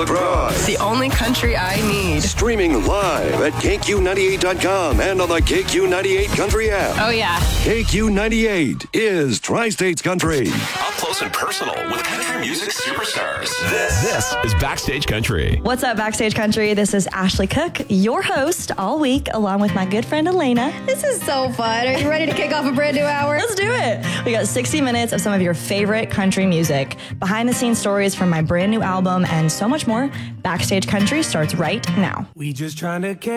abroad. The only country I need. Streaming live at KQ98.com and on the KQ98 Country app. Oh, yeah. KQ98 is Tri-States Country. Up close and personal with country music superstars. This is Backstage Country. What's up, Backstage Country? This is Ashley Cook, your host all week, along with my good friend Elena. This is so fun. Are you ready to kick off a brand new hour? Let's do it. We got 60 minutes of some of your favorite country music, behind-the-scenes stories from my brand new album, and so much more. Backstage Country starts right now. We just trying to